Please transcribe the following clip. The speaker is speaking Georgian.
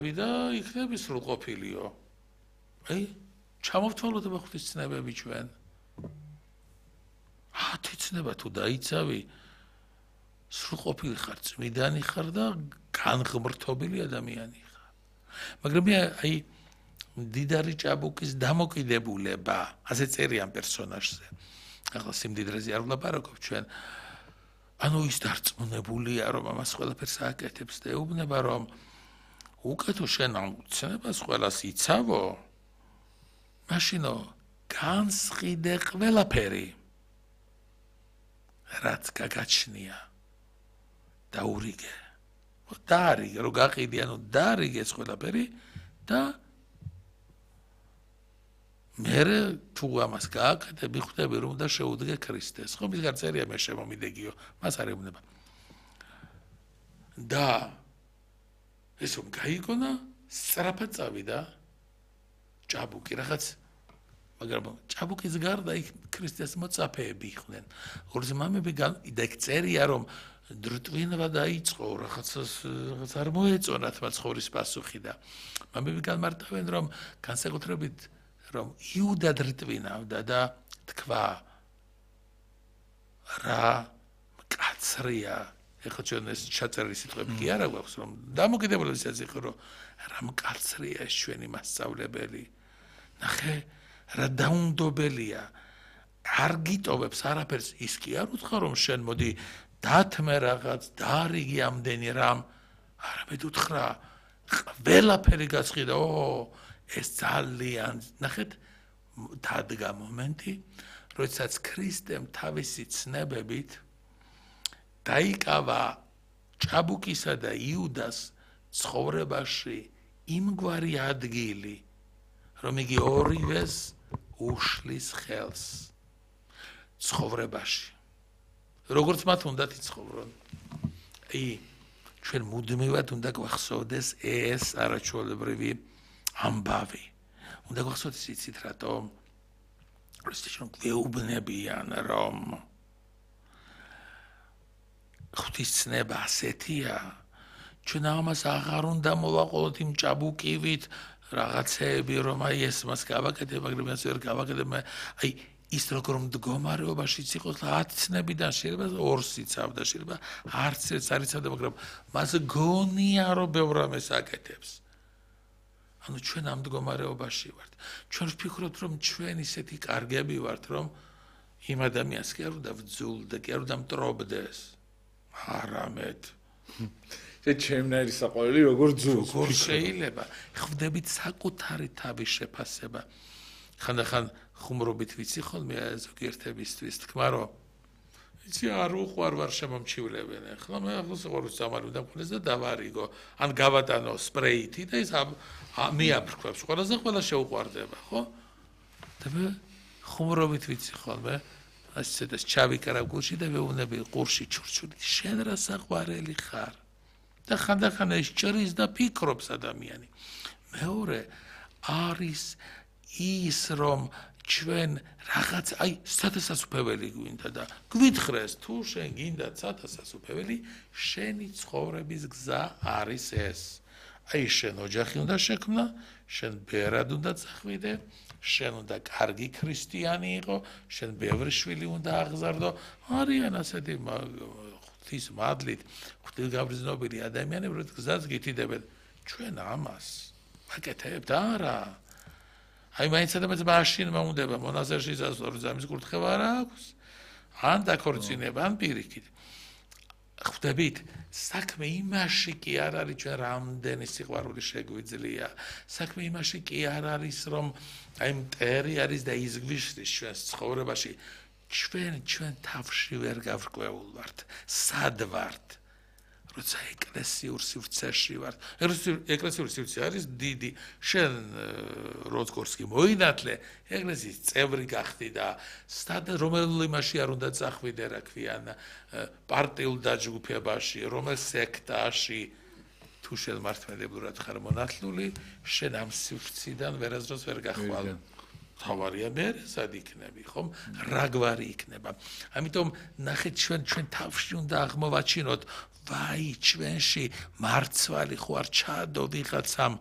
და იქნები სრულყოფილიო. აი, ჩამოვთვალოთ ღვთის ცნებები ჩვენ. 10 ცნება თუ დაიცავი, სრულყოფილი ხარ, წმიდანი ხარ და განღმრთობილი ადამიანი ხარ. მაგრამ აი მდიდარი ჭაბუკის დამოკიდებულება, ასე წერიან პერსონაჟზე. ახლა სიმდიდრეზე არ ვლაპარაკობ ჩვენ. ანუ ის დარწმუნებულია, რომ ამას ყველაფერს აკეთებს და ეუბნება, რომ უკეთო შენ ამ ცნებას ყველას იცავო, მაშინო განსყიდე ყველაფერი, რაც გაგაჩნია. დაურიგე. დაარიგე, რომ გაყიდი, ანუ დაარიგე ეს ყველაფერი და მერე თუ ამას გააკეთებ, ხვდები რომ და შეუდგე ქრისტეს. ხო, მის გარწერია მე შემომიდეგიო, მას არ ეუბნება. და ეს რომ გაიგონა, სწრაფად წავიდა ჭაბუკი რაღაც, მაგრამ ჭაბუკის გარდა იქ ქრისტეს მოწაფეები იყვნენ. ორი მამები და იქ წერია რომ დრტვინა დაიწყო, რაღაცას არ მოეწონათ მაცხოვრის პასუხი და მამები განმარტავენ რომ განსაკუთრებით რომ იუდა დრტვინავდა და თქვა რა მკაცრია, ეხლა ჩვენ ეს ჩაწერილი სიტყვები კი არა გვაქვს რომ დამოკიდებულება ისე იყო რომ რა მკაცრია ეს ჩვენი მასწავლებელი. ნახე რა დაუნდობელია, არ გიტოვებს არაფერს, ის კი არ უთხრა რომ შენ მოდი დათმე რაღაც, დაარიგი ამდენი რამ, არამედ უთხრა ყველაფერი გაცხიდა, ეს ძალიან, ნახეთ, დადგა მომენტი, როდესაც ქრისტემ თავისი ცნებებით დაიკავა ჭაბუკისა და იუდას ცხოვრებაში იმგვარი ადგილი, რომ იგი ორივეს უშლის ხელს ცხოვრებაში. როგორც მათ უნდათ იცხოვრონ. აი, ჩვენ მუდმივად უნდა გვახსოვდეს ეს არაჩვეულებრივი ამბავი. უნდა გვახსოვდეს იცით რატომ? როდესაც გვეუბნებიან რომ ღვთის ცნება ასეთია, ჩვენ ამას აღარ უნდა მოვაყოლოთ იმ ჭაბუკივით, რაღაცეები რომ აი ეს მას გავაკეთებ, მაგრამ ეს ვერ გავაკეთებ, აი ის როგორ მდგომარეობაშიც იყო 10 ცნებიდან შეიძლება 2-ს იცავდა, შეიძლება არც ერთს არ იცავდა, მაგრამ მას გონია რომ ბევრ რამეს აკეთებს. ანუ ჩვენ ამ მდგომარეობაში ვართ. ჩვენ ვფიქრობთ რომ ჩვენ ისეთი კარგები ვართ, რომ იმ ადამიანს კი არ უნდა ვძულდე, კი არ უნდა მტრობდეს. არამედ ჩემნაირი საყვარელი როგორ ძულს. როგორ შეიძლება ხვდებით საკუთარი თავის შეფასება. ხანდახან ხუმრობით ვიცი ხოლმე ზოგიერთებისთვის თქვა რომ იცი არ უყვარ ვარ შემომჩივლებენ. ახლა მე ახლა საყვარლის სამარი უნდა მქონდეს და დავარიგო. ან გავატანო სპრეითი და ის მიაფრქვებს. ყველა შეუყვარდება, ხო? და მე ხუმრობით ვიცი ხოლმე ასეთას ჩავიკრა გულში და მეუბნები ყურში ჩურჩული. შენ რა საყვარელი ხარ? და ხანდახან ეს ჭრის და ფიქრობს ადამიანი. მეორე არის ის რომ ჩვენ რაღაც აი სათასასუფებელი გვინდა და გვითხრეს თუ შენ გინდა სათასასუფებელი, შენი ცხოვრების გზა არის ეს. აი შენ ოჯახი უნდა შექმნა, შენ ბერად უნდა წახვიდე, შენ უნდა კარგი ქრისტიანი იყო, შენ ბევრი შვილი უნდა აღზარდო. არიან ასეთი ღვთის მადლით, ღვთილგაბრძნობილი ადამიანები, რომ გზას გითიდებენ. ჩვენ ამას ვაკეთებთ არა. აი მაინც ადამიანს მაშინ მოუნდება მონასტერში წასვლა, რომ ზამის კურთხევა არ აქვს, ან დაქორწინება, ან პირიქით. ხვდებით, საქმე იმაში კი არ არის ჩვენ რამდენი სიყვარული შეგვიძლია. საქმე იმაში კი არ არის რომ აი მტერი არის და იზგვიშრის ჩვენს ცხოვრებაში. ჩვენ თავში ვერ გავრკვეულ ვართ. სად ვართ? როცა ეკლესიურ სივრცეში ვართ. ეკლესიურ სივრცე არის დიდი. შენ როგორც კი მოინათლე, ეკლესიის წევრი გახდი და რომელ იმაში არ უნდა წახვიდე, რა ქვიან, პარტიულ დაჯგუფებაში, რომელ სექტაში, თუ შენ მართლმადებლურად ხარ მონათლული, შენ ამ სივრციდან ვერასდროს ვერ გახვალ. თავარია მე სად იქნები, ხომ? რა გვარი იქნება. ამიტომ ნახეთ ჩვენ თავში უნდა აღმოვაჩინოთ, ვაი, ჩვენში მარცვალი ხო არ ჩადო ვიღაცამ